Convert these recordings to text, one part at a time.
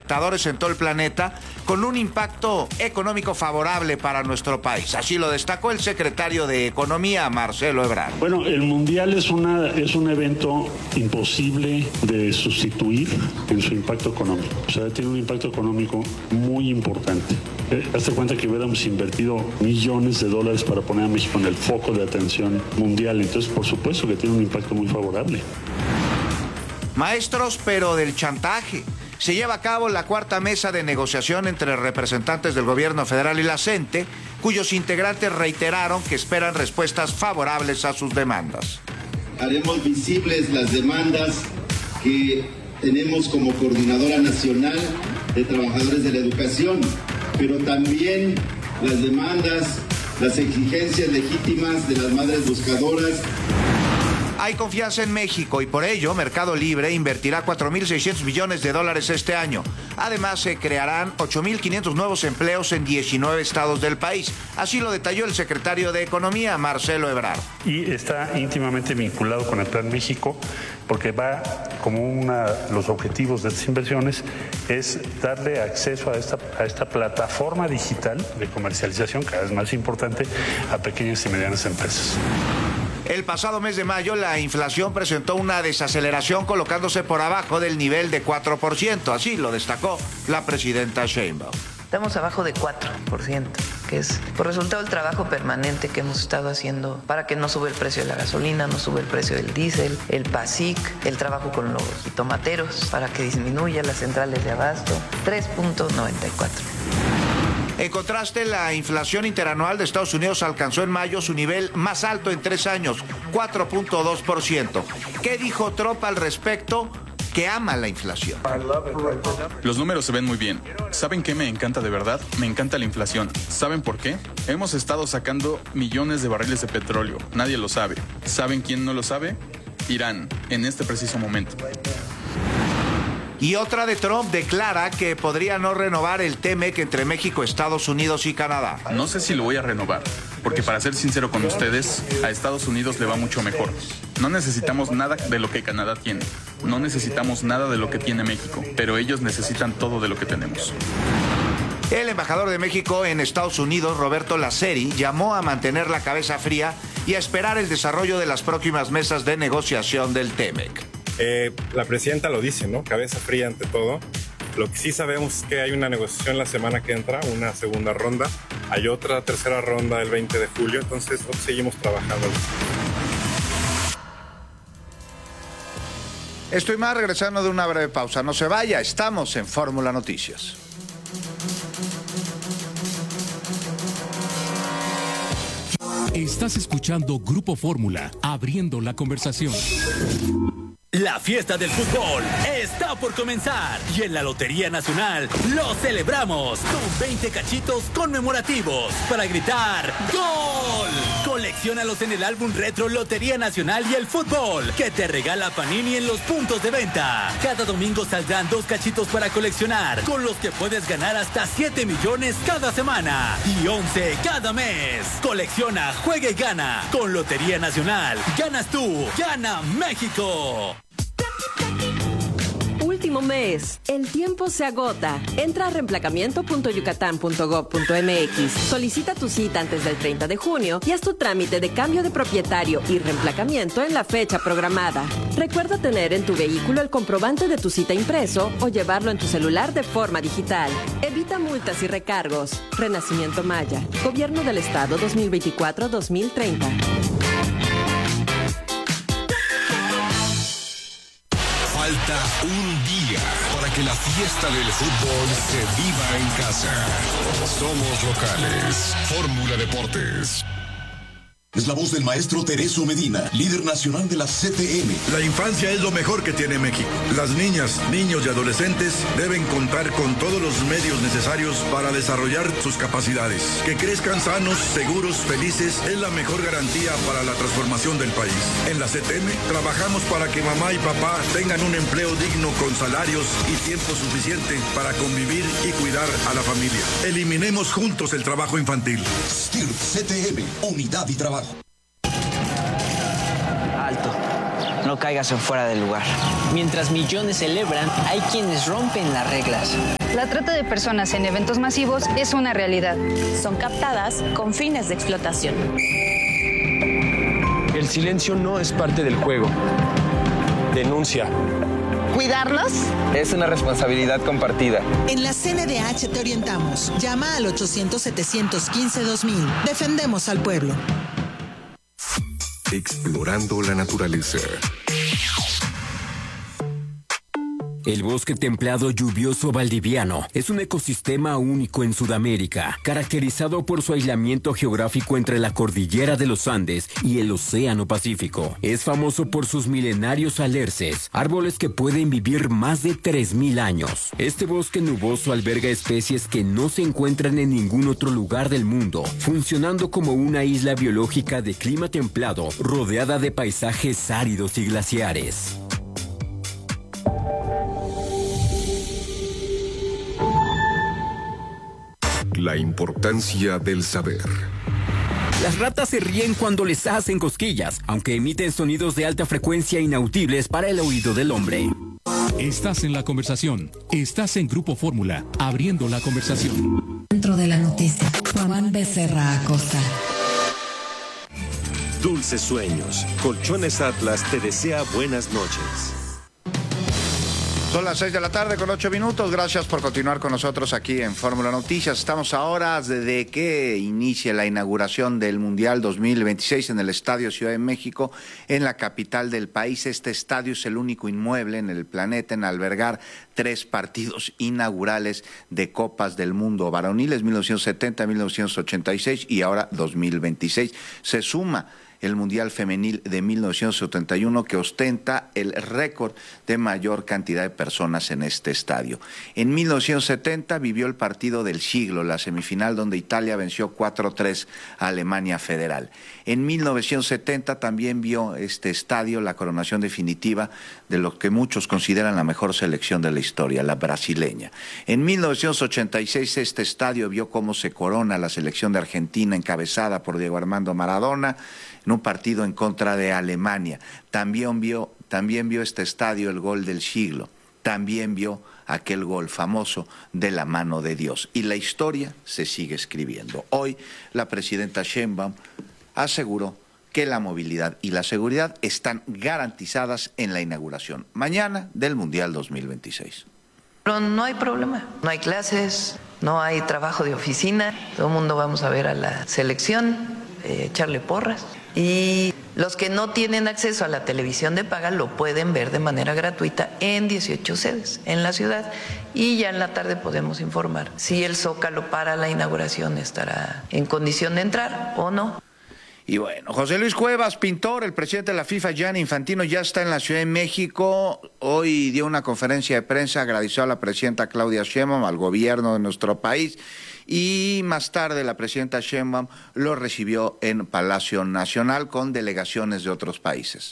espectadores en todo el planeta, con un impacto económico favorable para nuestro país. Así lo destacó el secretario de Economía, Marcelo Ebrard. Bueno, el Mundial es un evento imposible de sustituir en su impacto económico. O sea, tiene un impacto económico muy importante. Hazte cuenta que hubiéramos invertido millones de dólares para poner a México en el foco de atención mundial. Entonces, por supuesto que tiene un impacto muy favorable. Maestros, pero del chantaje. Se lleva a cabo la cuarta mesa de negociación entre representantes del gobierno federal y la CENTE, cuyos integrantes reiteraron que esperan respuestas favorables a sus demandas. Haremos visibles las demandas que tenemos como Coordinadora Nacional de Trabajadores de la Educación, pero también las demandas, las exigencias legítimas de las madres buscadoras. Hay confianza en México y por ello Mercado Libre invertirá 4.600 millones de dólares este año. Además, se crearán 8.500 nuevos empleos en 19 estados del país. Así lo detalló el secretario de Economía, Marcelo Ebrard. Y está íntimamente vinculado con el Plan México, porque va como los objetivos de estas inversiones es darle acceso a esta plataforma digital de comercialización cada vez más importante a pequeñas y medianas empresas. El pasado mes de mayo, la inflación presentó una desaceleración colocándose por abajo del nivel de 4%. Así lo destacó la presidenta Sheinbaum. Estamos abajo de 4%, que es por resultado del trabajo permanente que hemos estado haciendo para que no sube el precio de la gasolina, no sube el precio del diésel, el PASIC, el trabajo con los jitomateros para que disminuya las centrales de abasto, 3.94%. En contraste, la inflación interanual de Estados Unidos alcanzó en mayo su nivel más alto en 3 años, 4.2%. ¿Qué dijo Trump al respecto? Que ama la inflación. Los números se ven muy bien. ¿Saben qué me encanta de verdad? Me encanta la inflación. ¿Saben por qué? Hemos estado sacando millones de barriles de petróleo. Nadie lo sabe. ¿Saben quién no lo sabe? Irán, en este preciso momento. Y otra de Trump declara que podría no renovar el TEMEC entre México, Estados Unidos y Canadá. No sé si lo voy a renovar, porque para ser sincero con ustedes, a Estados Unidos le va mucho mejor. No necesitamos nada de lo que Canadá tiene. No necesitamos nada de lo que tiene México, pero ellos necesitan todo de lo que tenemos. El embajador de México en Estados Unidos, Roberto Laceri, llamó a mantener la cabeza fría y a esperar el desarrollo de las próximas mesas de negociación del TEMEC. La presidenta lo dice, ¿no? Cabeza fría ante todo. Lo que sí sabemos es que hay una negociación la semana que entra, una segunda ronda. Hay otra tercera ronda el 20 de julio, entonces seguimos trabajando. Estoy más regresando de una breve pausa. No se vaya, estamos en Fórmula Noticias. Estás escuchando Grupo Fórmula, abriendo la conversación. La fiesta del fútbol está por comenzar y en la Lotería Nacional lo celebramos con 20 cachitos conmemorativos para gritar ¡Gol! Colecciónalos en el álbum retro Lotería Nacional y el Fútbol que te regala Panini en los puntos de venta. Cada domingo saldrán 2 cachitos para coleccionar, con los que puedes ganar hasta 7 millones cada semana y 11 cada mes. Colecciona, juega y gana. Con Lotería Nacional, ganas tú, gana México. Último mes. El tiempo se agota. Entra a reemplacamiento.yucatán.gov.mx. Solicita tu cita antes del 30 de junio y haz tu trámite de cambio de propietario y reemplacamiento en la fecha programada. Recuerda tener en tu vehículo el comprobante de tu cita impreso o llevarlo en tu celular de forma digital. Evita multas y recargos. Renacimiento Maya. Gobierno del Estado 2024-2030. Falta un día para que la fiesta del fútbol se viva en casa. Somos locales. Fórmula Deportes. Es la voz del maestro Tereso Medina, líder nacional de la CTM. La infancia es lo mejor que tiene México. Las niñas, niños y adolescentes deben contar con todos los medios necesarios para desarrollar sus capacidades. Que crezcan sanos, seguros, felices es la mejor garantía para la transformación del país. En la CTM trabajamos para que mamá y papá tengan un empleo digno con salarios y tiempo suficiente para convivir y cuidar a la familia. Eliminemos juntos el trabajo infantil. STIRP CTM, unidad y trabajo. Alto, no caigas en fuera del lugar. Mientras millones celebran, hay quienes rompen las reglas. La trata de personas en eventos masivos es una realidad. Son captadas con fines de explotación. El silencio no es parte del juego. Denuncia. ¿Cuidarlos? Es una responsabilidad compartida. En la CNDH te orientamos. Llama al 800-715-2000. Defendemos al pueblo. Explorando la naturaleza. El bosque templado lluvioso valdiviano es un ecosistema único en Sudamérica, caracterizado por su aislamiento geográfico entre la cordillera de los Andes y el Océano Pacífico. Es famoso por sus milenarios alerces, árboles que pueden vivir más de 3.000 años. Este bosque nuboso alberga especies que no se encuentran en ningún otro lugar del mundo, funcionando como una isla biológica de clima templado, rodeada de paisajes áridos y glaciares. La importancia del saber. Las ratas se ríen cuando les hacen cosquillas, aunque emiten sonidos de alta frecuencia inaudibles para el oído del hombre. Estás en la conversación. Estás en Grupo Fórmula, abriendo la conversación. Dentro de la noticia, Juan Becerra Acosta. Dulces sueños. Colchones Atlas te desea buenas noches. Son las 6 de la tarde con 8 minutos. Gracias por continuar con nosotros aquí en Fórmula Noticias. Estamos a horas de que inicie la inauguración del Mundial 2026 en el Estadio Ciudad de México, en la capital del país. Este estadio es el único inmueble en el planeta en albergar 3 partidos inaugurales de Copas del Mundo varoniles, 1970, 1986 y ahora 2026. Se suma el Mundial Femenil de 1971, que ostenta el récord de mayor cantidad de personas en este estadio. En 1970 vivió el partido del siglo, la semifinal donde Italia venció 4-3 a Alemania Federal. En 1970 también vio este estadio la coronación definitiva de lo que muchos consideran la mejor selección de la historia, la brasileña. En 1986 este estadio vio cómo se corona la selección de Argentina encabezada por Diego Armando Maradona, en un partido en contra de Alemania. También vio este estadio el gol del siglo. También vio aquel gol famoso de la mano de Dios. Y la historia se sigue escribiendo. Hoy la presidenta Sheinbaum aseguró que la movilidad y la seguridad están garantizadas en la inauguración mañana del Mundial 2026. Pero no hay problema, no hay clases, no hay trabajo de oficina, todo el mundo vamos a ver a la selección, echarle porras. Y los que no tienen acceso a la televisión de paga lo pueden ver de manera gratuita en 18 sedes en la ciudad. Y ya en la tarde podemos informar si el Zócalo para la inauguración estará en condición de entrar o no. Y bueno, José Luis Cuevas, pintor, el presidente de la FIFA, Gianni Infantino, ya está en la Ciudad de México. Hoy dio una conferencia de prensa, agradeció a la presidenta Claudia Sheinbaum, al gobierno de nuestro país. Y más tarde la presidenta Sheinbaum lo recibió en Palacio Nacional con delegaciones de otros países.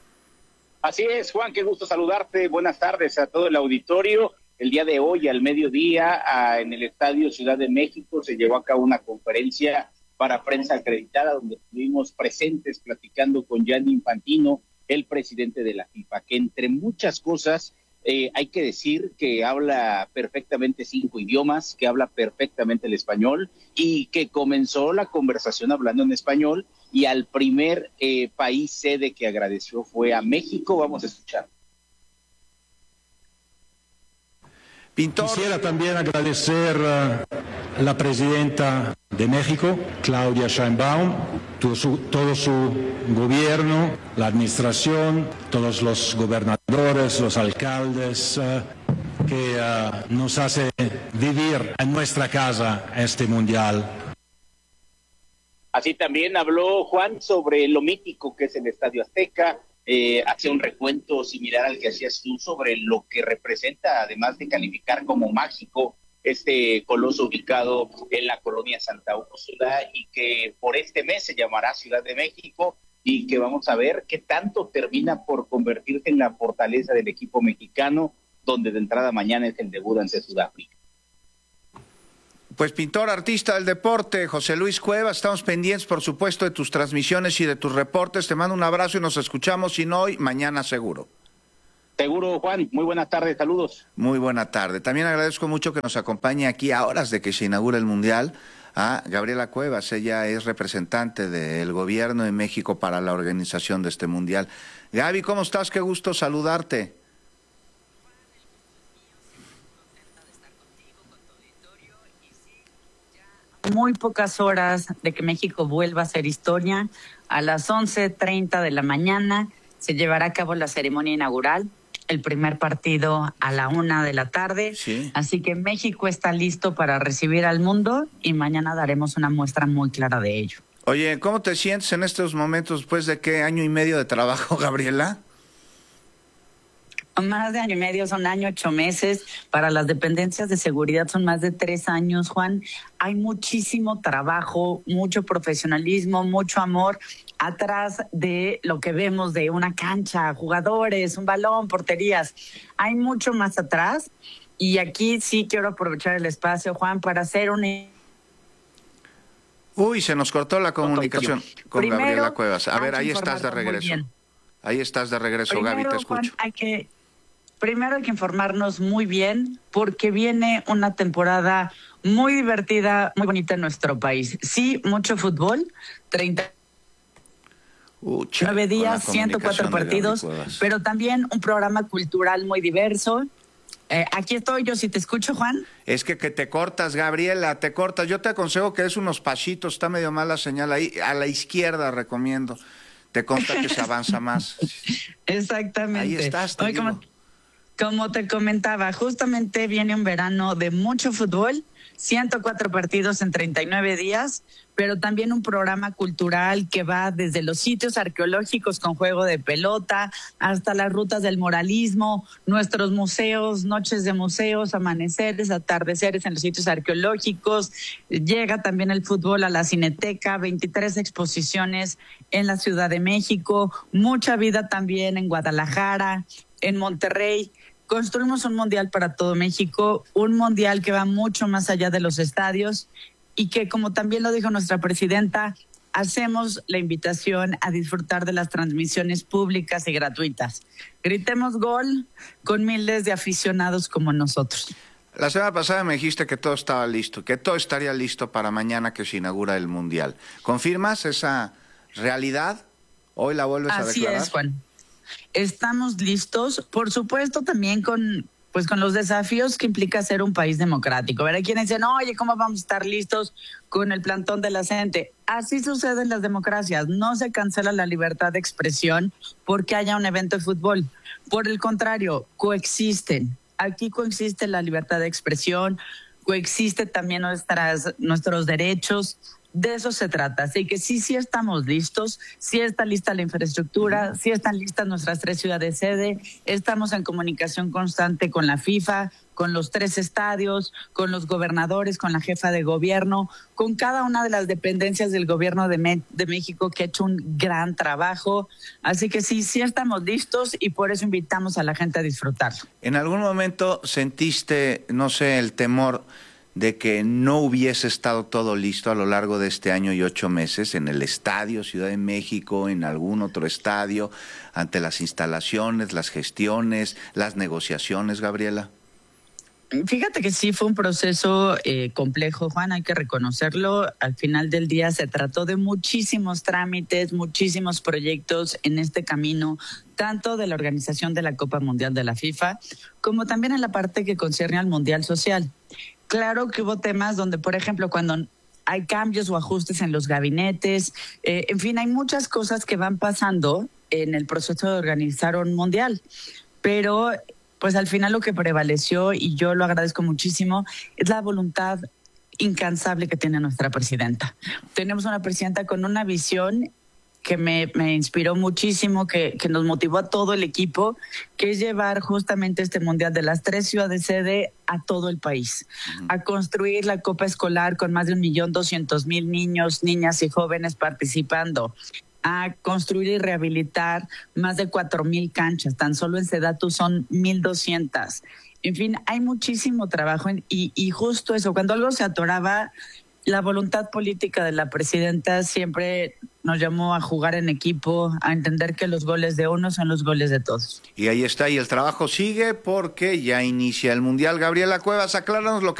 Así es, Juan, qué gusto saludarte. Buenas tardes a todo el auditorio. El día de hoy, al mediodía, en el Estadio Ciudad de México, se llevó a cabo una conferencia para prensa acreditada, donde estuvimos presentes platicando con Gianni Infantino, el presidente de la FIFA, que entre muchas cosas hay que decir que habla perfectamente 5 idiomas, que habla perfectamente el español y que comenzó la conversación hablando en español, y al primer país sede que agradeció fue a México. Vamos a escuchar. Pintor. Quisiera también agradecer a la presidenta de México, Claudia Sheinbaum, todo su gobierno, la administración, todos los gobernadores, los alcaldes, que nos hace vivir en nuestra casa este mundial. Así también habló Juan sobre lo mítico que es el Estadio Azteca. Hacía un recuento similar al que hacías tú sobre lo que representa, además de calificar como mágico, este coloso ubicado en la colonia Santa Úrsula, y que por este mes se llamará Ciudad de México, y que vamos a ver qué tanto termina por convertirse en la fortaleza del equipo mexicano, donde de entrada mañana es el debut ante Sudáfrica. Pues pintor, artista del deporte, José Luis Cuevas, estamos pendientes por supuesto de tus transmisiones y de tus reportes. Te mando un abrazo y nos escuchamos, si no hoy, mañana seguro. Seguro, Juan. Muy buenas tardes, saludos. Muy buena tarde. También agradezco mucho que nos acompañe aquí a horas de que se inaugure el Mundial a Gabriela Cuevas. Ella es representante del Gobierno de México para la organización de este Mundial. Gaby, ¿cómo estás? Qué gusto saludarte. Muy pocas horas de que México vuelva a hacer historia. A las 11:30 de la mañana se llevará a cabo la ceremonia inaugural. El primer partido a la 1 de la tarde. Sí. Así que México está listo para recibir al mundo y mañana daremos una muestra muy clara de ello. Oye, ¿cómo te sientes en estos momentos después de qué año y medio de trabajo, Gabriela? Más de año y medio, son año 8 meses. Para las dependencias de seguridad son más de 3 años, Juan. Hay muchísimo trabajo, mucho profesionalismo, mucho amor atrás de lo que vemos de una cancha, jugadores, un balón, porterías. Hay mucho más atrás y aquí sí quiero aprovechar el espacio, Juan, para hacer un... Uy, se nos cortó la comunicación con Gabriela Cuevas. A ver, ahí estás de regreso. Ahí estás de regreso, Gaby, te escucho. Juan, primero hay que informarnos muy bien porque viene una temporada muy divertida, muy bonita en nuestro país. Sí, mucho fútbol, 39 días, 104 partidos, pero también un programa cultural muy diverso. Aquí estoy yo, si te escucho, Juan. Es que te cortas, Gabriela, te cortas. Yo te aconsejo que des unos pasitos, está medio mala señal ahí. A la izquierda recomiendo. Te consta que se avanza más. Exactamente. Ahí estás, te digo. Como te comentaba, justamente viene un verano de mucho fútbol, 104 partidos en 39 días, pero también un programa cultural que va desde los sitios arqueológicos con juego de pelota hasta las rutas del muralismo, nuestros museos, noches de museos, amaneceres, atardeceres en los sitios arqueológicos. Llega también el fútbol a la Cineteca, 23 exposiciones en la Ciudad de México, mucha vida también en Guadalajara, en Monterrey. Construimos un mundial para todo México, un mundial que va mucho más allá de los estadios y que, como también lo dijo nuestra presidenta, hacemos la invitación a disfrutar de las transmisiones públicas y gratuitas. Gritemos gol con miles de aficionados como nosotros. La semana pasada me dijiste que todo estaba listo, que todo estaría listo para mañana que se inaugura el mundial. ¿Confirmas esa realidad? ¿Hoy la vuelves a declarar? Así es, Juan. Estamos listos, por supuesto, también con los desafíos que implica ser un país democrático. Hay quienes dicen, oye, ¿cómo vamos a estar listos con el plantón de la gente? Así sucede en las democracias. No se cancela la libertad de expresión porque haya un evento de fútbol. Por el contrario, coexisten. Aquí coexiste la libertad de expresión, coexiste también nuestros derechos. De eso se trata. Así que sí estamos listos, sí está lista la infraestructura, sí están listas nuestras 3 ciudades sede, estamos en comunicación constante con la FIFA, con los 3 estadios, con los gobernadores, con la jefa de gobierno, con cada una de las dependencias del gobierno de México que ha hecho un gran trabajo. Así que sí estamos listos y por eso invitamos a la gente a disfrutarlo. ¿En algún momento sentiste, no sé, el temor de que no hubiese estado todo listo a lo largo de este año y 8 meses en el estadio Ciudad de México, en algún otro estadio, ante las instalaciones, las gestiones, las negociaciones, Gabriela? Fíjate que sí fue un proceso complejo, Juan, hay que reconocerlo. Al final del día se trató de muchísimos trámites, muchísimos proyectos en este camino, tanto de la organización de la Copa Mundial de la FIFA, como también en la parte que concierne al Mundial Social. Claro que hubo temas donde, por ejemplo, cuando hay cambios o ajustes en los gabinetes, en fin, hay muchas cosas que van pasando en el proceso de organizar un mundial, pero pues al final lo que prevaleció, y yo lo agradezco muchísimo, es la voluntad incansable que tiene nuestra presidenta. Tenemos una presidenta con una visión que me inspiró muchísimo, que nos motivó a todo el equipo, que es llevar justamente este mundial de las 3 ciudades sede a todo el país, a construir la Copa Escolar con más de 1.200.000 niños, niñas y jóvenes participando, a construir y rehabilitar más de 4,000 canchas, tan solo en Sedatu son 1,200. En fin, hay muchísimo trabajo y justo eso, cuando algo se atoraba, la voluntad política de la presidenta siempre nos llamó a jugar en equipo, a entender que los goles de uno son los goles de todos. Y ahí está, y el trabajo sigue porque ya inicia el Mundial. Gabriela Cuevas, acláranos lo que